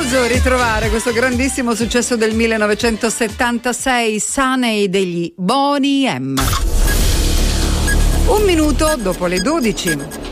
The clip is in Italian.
Faticoso ritrovare questo grandissimo successo del 1976, Sunny degli Boney M. 1 minuto dopo le 12.